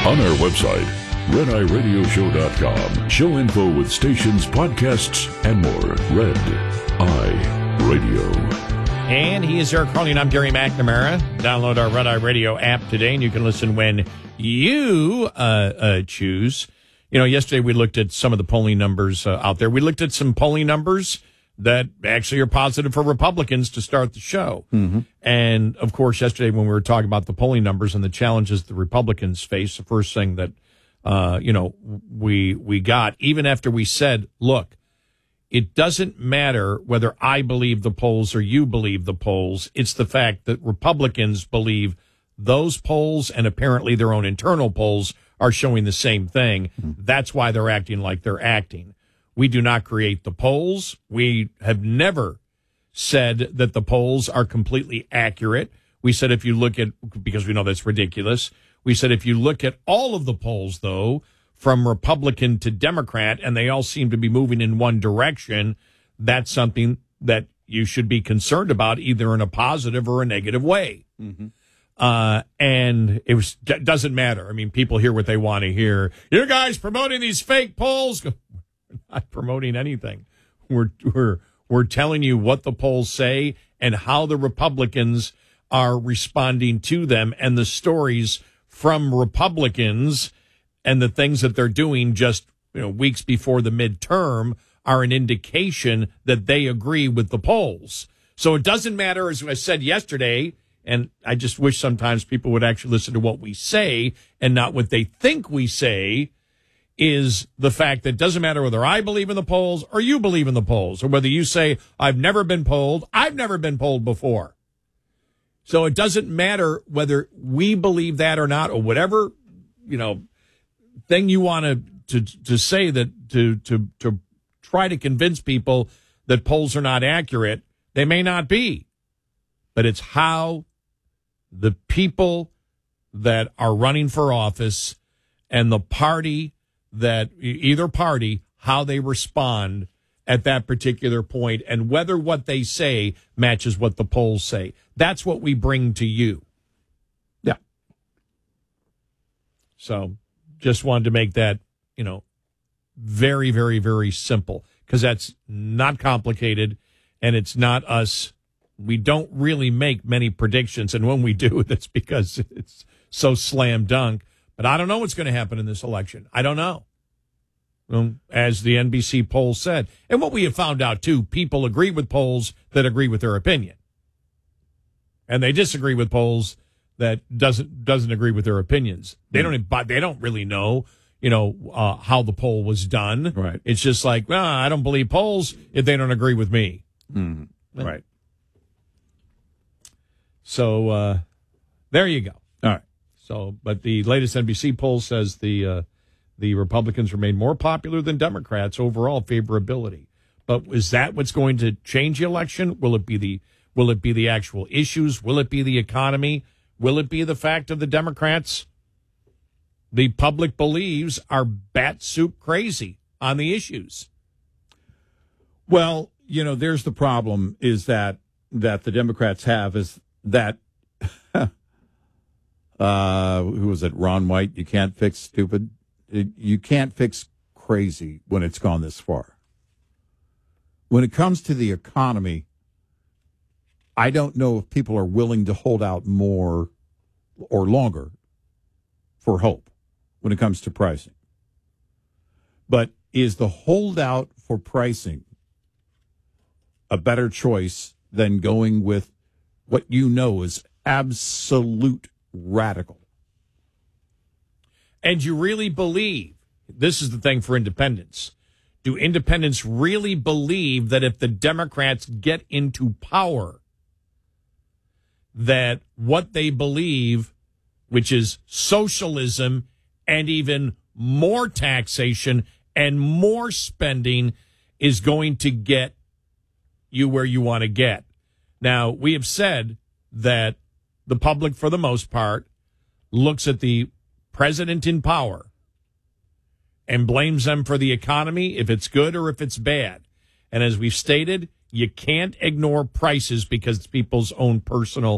On our website, RedEyeRadioShow.com. Show info with stations, podcasts, and more. Red Eye Radio. And he is Eric Carly, and I'm Gary McNamara. Download our Red Eye Radio app today, and you can listen when you choose. You know, yesterday we looked at some of the polling numbers out there. We looked at some polling numbers that actually are positive for Republicans to start the show. Mm-hmm. And, of course, yesterday when we were talking about the polling numbers and the challenges the Republicans face, the first thing that, we got, even after we said, look, it doesn't matter whether I believe the polls or you believe the polls. It's the fact that Republicans believe those polls and apparently their own internal polls are showing the same thing. Mm-hmm. That's why they're acting like they're acting. We do not create the polls. We have never said that the polls are completely accurate. We said if you look at, because we know that's ridiculous, we said if you look at all of the polls, though, from Republican to Democrat, and they all seem to be moving in one direction, that's something that you should be concerned about, either in a positive or a negative way. Mm-hmm. And it doesn't matter. I mean, people hear what they want to hear. You guys promoting these fake polls. We're not promoting anything. We're telling you what the polls say and how the Republicans are responding to them, and the stories from Republicans and the things that they're doing just weeks before the midterm are an indication that they agree with the polls. So it doesn't matter, as I said yesterday, and I just wish sometimes people would actually listen to what we say and not what they think we say, is the fact that it doesn't matter whether I believe in the polls or you believe in the polls, or whether you say, I've never been polled, I've never been polled before. So it doesn't matter whether we believe that or not, or whatever, thing you want to say, that to try to convince people that polls are not accurate. They may not be, but it's how the people that are running for office and the party that either party, how they respond at that particular point, and whether what they say matches what the polls say. That's what we bring to you. Yeah. So just wanted to make that, very, very, very simple, because that's not complicated, and it's not us. We don't really make many predictions, and when we do, that's because it's so slam dunk. But I don't know what's going to happen in this election. I don't know. As the NBC poll said. And what we have found out, too, people agree with polls that agree with their opinion. And they disagree with polls that doesn't agree with their opinions. They don't really know, how the poll was done. Right. It's just like, well, I don't believe polls if they don't agree with me. Mm-hmm. Right. So there you go. All right. So, but the latest NBC poll says the Republicans remain more popular than Democrats overall favorability. But is that what's going to change the election? Will it be the actual issues? Will it be the economy? Will it be the fact of the Democrats? The public believes are bat soup crazy on the issues. Well, there's the problem is that the Democrats have is that who was it? Ron White. You can't fix stupid. You can't fix crazy when it's gone this far. When it comes to the economy, I don't know if people are willing to hold out more or longer for hope when it comes to pricing. But is the holdout for pricing a better choice than going with what is absolute radical? And you really believe, this is the thing for independents, do independents really believe that if the Democrats get into power, that what they believe, which is socialism and even more taxation and more spending, is going to get you where you want to get? Now, we have said that the public, for the most part, looks at the president in power and blames them for the economy, if it's good or if it's bad. And as we've stated, you can't ignore prices because it's people's own personal